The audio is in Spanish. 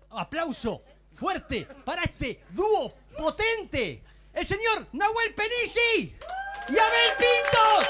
aplauso fuerte para este dúo potente. El señor Nahuel Penisi y Abel Pintos.